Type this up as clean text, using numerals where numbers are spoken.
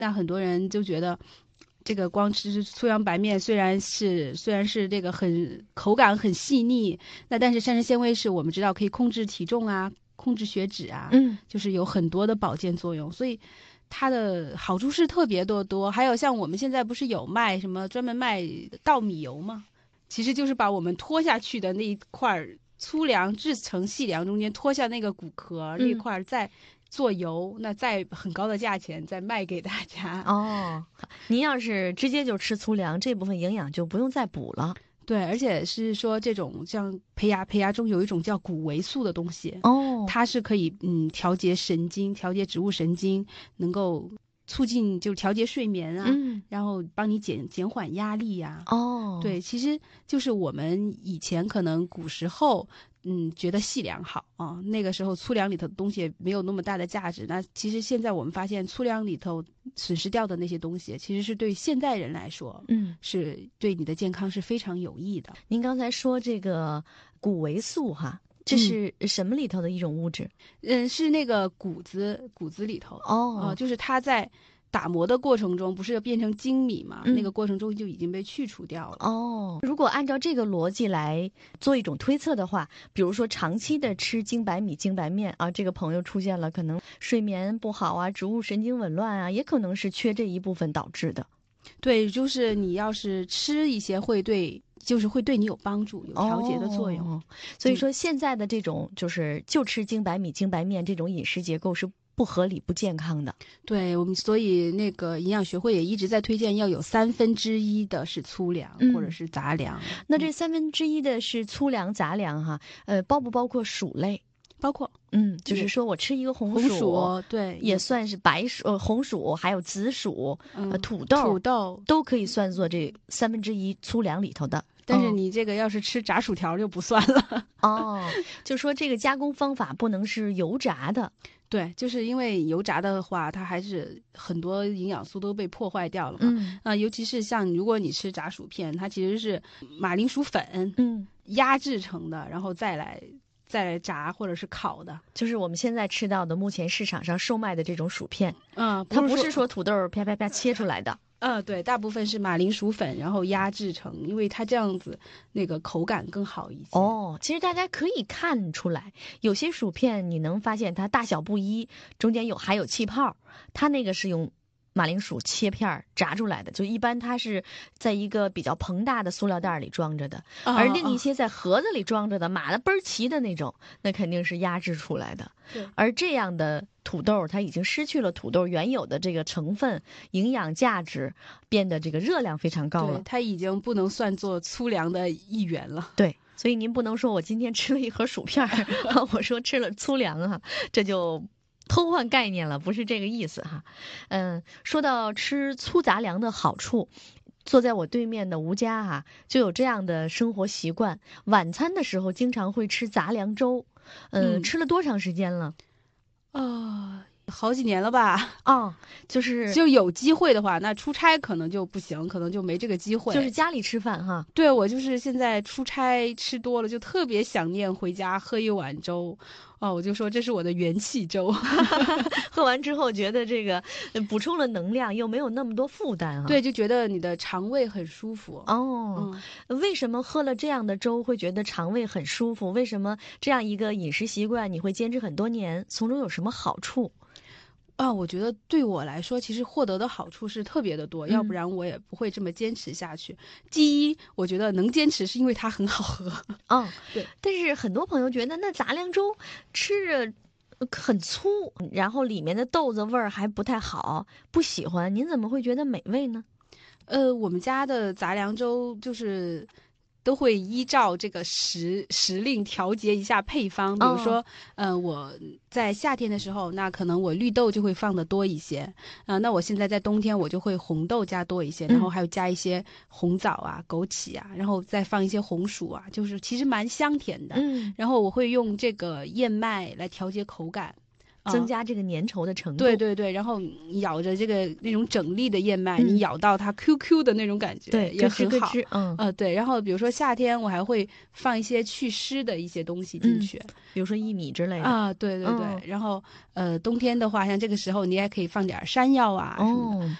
但很多人就觉得这个光吃粗粮白面虽然是这个口感很细腻，但是膳食纤维是我们知道可以控制体重啊，控制血脂啊，就是有很多的保健作用，所以它的好处是特别多。还有像我们现在不是有卖什么专门卖稻米油吗？其实就是把我们脱下去的那一块粗粮制成细粮中间脱下那个骨壳那块再做油，那再很高的价钱再卖给大家。 哦，您要是直接就吃粗粮，这部分营养就不用再补了。 对，而且是说这种像胚芽中有一种叫谷维素的东西，它是可以调节神经，调节植物神经，能够促进就调节睡眠啊，然后帮你减缓压力呀。对，其实就是我们以前可能古时候觉得细粮好啊，那个时候粗粮里头的东西没有那么大的价值。那其实现在我们发现粗粮里头损失掉的那些东西，其实是对现代人来说，是对你的健康是非常有益的。 您刚才说这个谷维素哈，这是什么里头的一种物质？ 是那个谷子里头就是它在打磨的过程中不是变成精米嘛，那个过程中就已经被去除掉了。 如果按照这个逻辑来做一种推测的话，比如说长期的吃精白米、精白面啊，这个朋友出现了可能睡眠不好啊、植物神经紊乱啊，也可能是缺这一部分导致的。 对，就是你要是吃一些会对你有帮助，有调节的作用。 所以说现在的这种就吃精白米、精白面这种饮食结构是不合理、不健康的。 对，我们所以那个营养学会也一直在推荐要有1/3的是粗粮或者是杂粮。 那这1/3的是粗粮、杂粮哈，包不包括薯类？ 包括。 就是说我吃一个红薯，对， 也算是白薯、红薯，还有紫薯、土豆都可以算作这1/3粗粮里头的。 但是你这个要是吃炸薯条就不算了。 就说这个加工方法不能是油炸的。 对，就是因为油炸的话，它还是很多营养素都被破坏掉了嘛。尤其是像如果你吃炸薯片，它其实是马铃薯粉压制成的，然后再来炸或者是烤的， 就是我们现在吃到的目前市场上售卖的这种薯片。它不是说土豆啪啪啪切出来的。 对，大部分是马铃薯粉，然后压制成，因为它这样子那个口感更好一些。 其实大家可以看出来，有些薯片你能发现它大小不一，中间还有气泡，它那个是用马铃薯切片炸出来的，就一般它是在一个比较膨大的塑料袋里装着的，而另一些在盒子里装着的码得倍儿齐的那种，那肯定是压制出来的。而这样的土豆它已经失去了土豆原有的这个成分、营养价值，变得这个热量非常高了。 它已经不能算作粗粮的一员了。 对，所以您不能说我今天吃了一盒薯片我说吃了粗粮这就偷换概念了，不是这个意思哈。说到吃粗杂粮的好处，坐在我对面的吴佳就有这样的生活习惯，晚餐的时候经常会吃杂粮粥。吃了多长时间了？ 好几年了吧。 就有机会的话，那出差可能就不行，可能就没这个机会。 就是家里吃饭哈。 对，我就是现在出差吃多了，就特别想念回家喝一碗粥。我就说这是我的元气粥。 喝完之后觉得这个补充了能量，又没有那么多负担对，就觉得你的肠胃很舒服。 为什么喝了这样的粥会觉得肠胃很舒服？为什么这样一个饮食习惯你会坚持很多年？从中有什么好处？ 我觉得对我来说，其实获得的好处是特别的多，要不然我也不会这么坚持下去。第一，我觉得能坚持是因为它很好喝。 对。但是很多朋友觉得那杂粮粥吃着很粗，然后里面的豆子味儿还不太好，不喜欢。您怎么会觉得美味呢？ 我们家的杂粮粥就是都会依照这个时令调节一下配方。比如说我在夏天的时候，那可能我绿豆就会放的多一些那我现在在冬天我就会红豆加多一些，然后还有加一些红枣啊、枸杞啊，然后再放一些红薯啊，就是其实蛮香甜的。然后我会用这个燕麦来调节口感增加这个粘稠的程度。 对对对，然后咬着这个那种整粒的燕麦，你咬到它 QQ 的那种感觉， 对， 也很好。对。然后比如说夏天，我还会放一些祛湿的一些东西进去， 比如说薏米之类的啊。对对对。然后冬天的话，像这个时候你也可以放点山药啊什么的。